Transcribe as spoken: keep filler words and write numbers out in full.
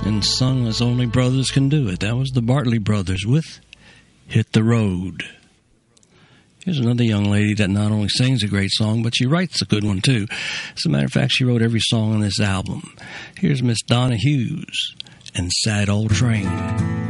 and sung as only brothers can do it. That was the Bartley Brothers with Hit the Road. Here's another young lady that not only sings a great song, but she writes a good one, too. As a matter of fact, she wrote every song on this album. Here's Miss Donna Hughes and Sad Old Train.